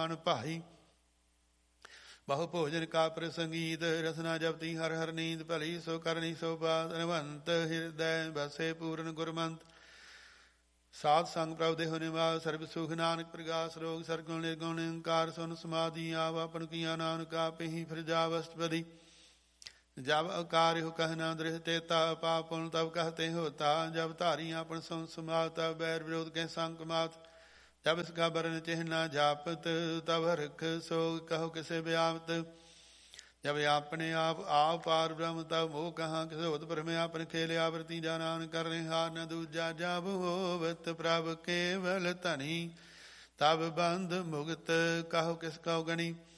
ਮਨ ਭਾਈ। ਬਹੁ ਭੋਜਨ ਕਾ ਪ੍ਰਸੰਗੀਤ ਰਸਨਾ ਜਪਤੀ ਹਰ ਹਰ ਨੀਂਦ ਭਲੀ। ਸੋ ਕਰਨੀ ਸੋ ਬਾਤ ਅਨਵੰਤ ਹਿਰਦੈ ਬਸੇ ਪੂਰਨ ਗੁਰਮੰਤ। ਸਾਧ ਸੰਗ ਪ੍ਰਭ ਦੇਹੁ ਨਿਵਾਸ ਸਰਬ ਸੁਖ ਨਾਨਕ ਪ੍ਰਗਾਸ ਰੋਗ। ਸਰਗੁਣ ਨਿਰਗੁਣ ਨਿਰੰਕਾਰ ਸੁਨ ਸਮਾਧੀ ਆਵ ਆਪਨ ਕੀਆ ਨਾਨਕ ਆਪਿ ਫਿਰ ਜਾਵਸਤਪਦੀ। ਜਬ ਅਕਾਰ ਹੋ ਕਹਿ ਨਾ ਦ੍ਰਿਹ ਤੇਤਾ ਪਾਪ ਪੁਨ ਤਬ ਕਹਤੇ ਹੋਤਾ। ਜਬ ਧਾਰੀ ਆਪਨ ਸੁਨ ਸਮਾਤ ਤਬ ਬੈਰ ਵਿਰੋਧ ਕਹਿ ਸੰਕ ਮਾਤ। ਜਬ ਇਸ ਕਾ ਬਰਨ ਚਿਹਨਾ ਜਾਪਤ ਤਬ ਹਰਖ ਸੋਗ ਕਹੋ ਕਿਸੇ ਵਿਆਪਤ। ਜਬ ਆਪਣੇ ਆਪ ਪਾਰ ਬ੍ਰਹਮ ਤਬ ਮੋਹ ਕਹਾਂ ਕਿਸੇ ਹੋਤ ਭਰਮੇ ਆਪਨ ਖੇਲਿਆ ਵਰਤੀ ਜਾ ਨਾਨਕ ਕਰਨੇ ਹਾਰ ਨ ਦੂਜਾ। ਜਬ ਹੋਵਤ ਪ੍ਰਭ ਕੇਵਲ ਧਨੀ ਤਬ ਬੰਧ ਮੁਗਤ ਕਹੋ ਕਿਸ ਕਉ ਗਣੀ।